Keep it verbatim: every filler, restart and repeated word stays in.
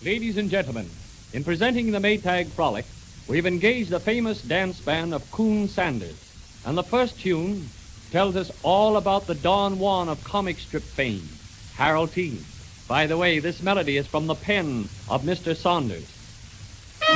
Ladies and gentlemen, in presenting the Maytag Frolic, we've engaged the famous dance band of Coon Sanders. And the first tune tells us all about the Don Juan of comic strip fame, Harold Teen. By the way, this melody is from the pen of Mister Saunders.